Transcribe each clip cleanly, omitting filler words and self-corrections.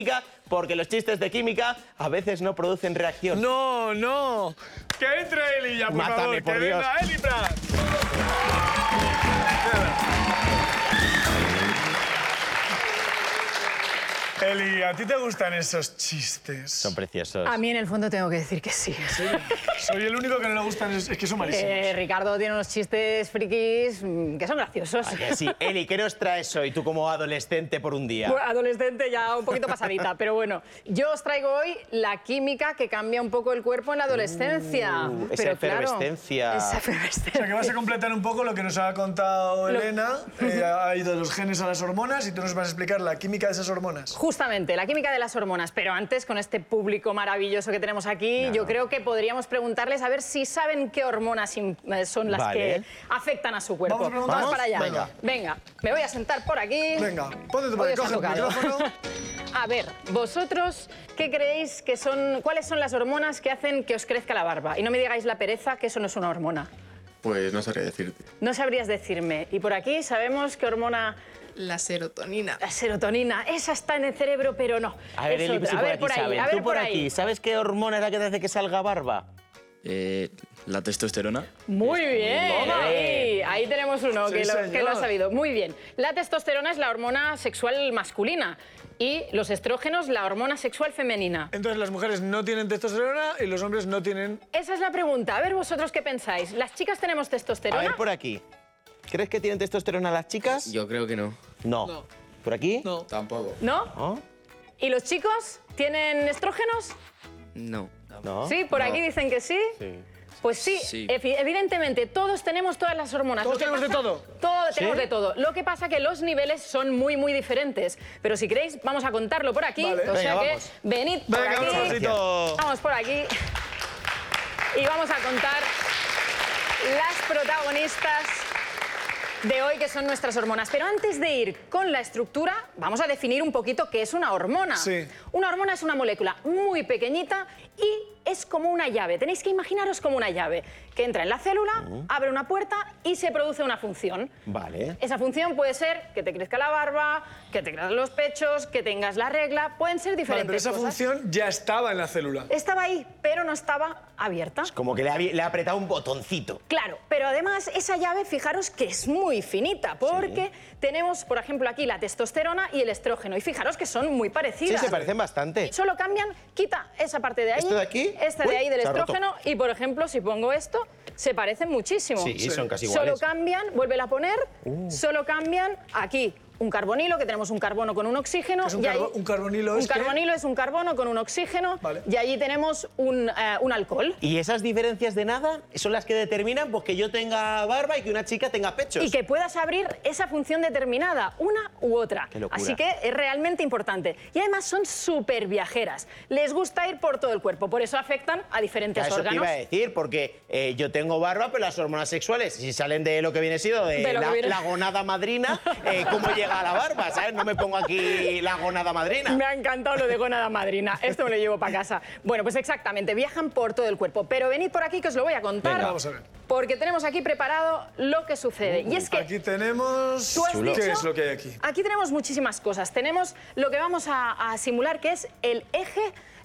porque los chistes de química a veces no producen reacción. ¡No, no! ¡Que entre Eli ya, por Mátame, favor! por ¡Que Dios. venga Eli Prat! Eli, ¿a ti te gustan esos chistes? Son preciosos. A mí en el fondo tengo que decir que sí. Sí. Soy el único que no le gustan, es que son malísimos. Ricardo tiene unos chistes frikis que son graciosos. ¿A que sí? Eli, ¿qué nos traes hoy tú como adolescente por un día? Bueno, adolescente ya un poquito pasadita, pero bueno. Yo os traigo hoy la química que cambia un poco el cuerpo en la adolescencia. Esa Pero claro, efervescencia. esa O efervescencia. sea, que vas a completar un poco lo que nos ha contado Elena. Ha ido de los genes a las hormonas y tú nos vas a explicar la química de esas hormonas. Justamente, la química de las hormonas. Pero antes, con este público maravilloso que tenemos aquí, yo creo que podríamos preguntarles a ver si saben qué hormonas son las que afectan a su cuerpo. ¿Vamos a preguntar? Vamos para allá. Venga. Venga, me voy a sentar por aquí. Venga, ponte por Hoy ahí, os ha coge el tocado. micrófono. A ver, vosotros, ¿qué creéis que son, cuáles son las hormonas que hacen que os crezca la barba? Y no me digáis la pereza, que eso no es una hormona. Pues no sabría decirte. No sabrías decirme. Y por aquí sabemos qué hormona... La serotonina. La serotonina. Esa está en el cerebro, pero no. A ver, Es Eli, otra. si A por ver aquí por ahí, saben. a ver Tú por por ahí. aquí, ¿sabes qué hormona es la que te hace que salga barba? La testosterona. Muy bien. Toma. Ahí tenemos uno Sí, que lo ha señor. sabido. Muy bien. La testosterona es la hormona sexual masculina y los estrógenos la hormona sexual femenina. Entonces las mujeres no tienen testosterona y los hombres no tienen... Esa es la pregunta. A ver vosotros qué pensáis. ¿Las chicas tenemos A testosterona? ver, por aquí. ¿Crees que tienen testosterona las chicas? Yo creo que no. No. No. ¿Por aquí? No. Tampoco. ¿No? ¿No? ¿Y los chicos tienen estrógenos? No. ¿No? Sí, por No. aquí dicen que sí. Sí. Pues sí, Sí. Evidentemente, todos tenemos todas las hormonas. ¿Todos Lo que tenemos de pasa- todo? Todos ¿Sí? tenemos de todo. Lo que pasa que los niveles son muy, muy diferentes. Pero si queréis, vamos a contarlo por aquí. Vale. O sea Venga, que vamos. venid por Venga, aquí. un saltito. Vamos por aquí. Y vamos a contar las protagonistas de hoy, que son nuestras hormonas. Pero antes de ir con la estructura, vamos a definir un poquito qué es una hormona. Sí. Una hormona es una molécula muy pequeñita y es como una llave. Tenéis que imaginaros como una llave que entra en la célula, abre una puerta y se produce una función. Vale. Esa función puede ser que te crezca la barba, que te crezcan los pechos, que tengas la regla. Pueden ser Vale, diferentes pero esa cosas. función ya estaba en la célula. Estaba ahí, pero no estaba abierta. Como que le ha apretado un botoncito. Claro, pero además esa llave, fijaros que es muy finita, porque tenemos, por ejemplo, aquí la testosterona y el estrógeno. Y fijaros que son muy Sí, parecidas. se parecen bastante. Solo cambian, quita esa parte de ahí. ¿Esto de aquí? Esta Uy, de ahí del se ha roto. estrógeno. Y, por ejemplo, si pongo esto, se parecen muchísimo. Sí, son casi Solo iguales. cambian, vuélvela a poner, solo cambian aquí. Un carbonilo, que tenemos un carbono con un oxígeno. ¿Qué es un y ahí- un carbonilo? Un es que- carbonilo es un carbono con un oxígeno. Vale. Y allí tenemos un alcohol. ¿Y esas diferencias de nada son las que determinan pues, que yo tenga barba y que una chica tenga pechos? Y que puedas abrir esa función determinada, una u otra. Qué locura. Así que es realmente importante. Y además son súper viajeras. Les gusta ir por todo el cuerpo, por eso afectan a diferentes Eso te órganos. iba a decir, porque yo tengo barba, pero las hormonas sexuales, si salen de lo que viene sido de, De lo que la, viene- la gonada madrina, ¿cómo llega a la barba? ¿Sabes? No me pongo aquí la gonada madrina. Me ha encantado lo de gónada madrina. Esto me lo llevo para casa. Bueno, pues exactamente, viajan por todo el cuerpo. Pero venid por aquí que os lo voy a contar. Venga. Vamos a ver. Porque tenemos aquí preparado lo que sucede. Y es que Aquí tenemos... tú has ¿Qué dicho- es lo que hay aquí? Aquí tenemos muchísimas cosas. Tenemos lo que vamos a simular, que es el eje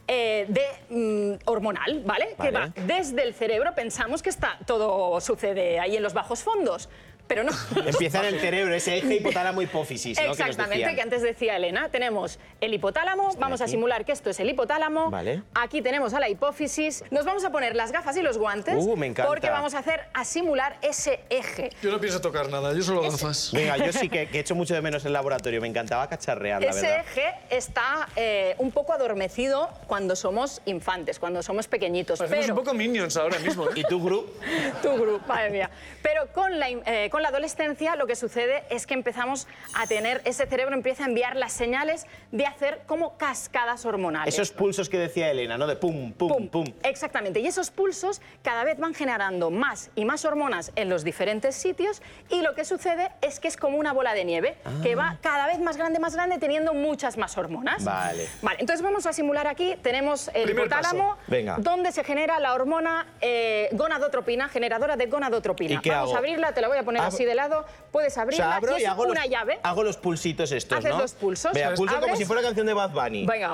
hormonal, ¿vale? Que Vale. va desde el cerebro. Pensamos que todo sucede ahí en los bajos fondos, pero no. Empieza en el cerebro, ese eje hipotálamo hipófisis, ¿no? Que nos Exactamente, decían. que antes decía Elena. Tenemos el hipotálamo, vamos a aquí. simular que esto es el hipotálamo. Vale. Aquí tenemos a la hipófisis. Nos vamos a poner las gafas y los guantes Me encanta. porque vamos a hacer a simular ese eje. Yo no pienso tocar nada, yo solo gafas. Venga, yo sí que echo mucho de menos el laboratorio, me encantaba cacharrear, la Ese verdad. eje está un poco adormecido cuando somos infantes, cuando somos pequeñitos. Hacemos Pero un poco Minions ahora mismo, ¿eh? ¿Y tu grupo? tu grupo, madre mía. Pero con la adolescencia lo que sucede es que empezamos a tener, ese cerebro empieza a enviar las señales de hacer como cascadas hormonales. Esos pulsos que decía Elena, ¿no? De pum, pum, pum. Exactamente. Y esos pulsos cada vez van generando más y más hormonas en los diferentes sitios y lo que sucede es que es como una bola de nieve que va cada vez más grande, teniendo muchas más hormonas. Vale. Vale, entonces vamos a simular aquí. Tenemos el Primer hipotálamo, paso. Venga. donde se genera la hormona gonadotropina, generadora de gonadotropina. ¿Y qué Vamos hago? a abrirla, te la voy a poner así de lado. Puedes O abrirla sea, abro y es y hago una llave. hago los pulsitos estos, Haces ¿no? los pulsos. Venga, pulso como Abres. si fuera canción de Bad Bunny. Venga.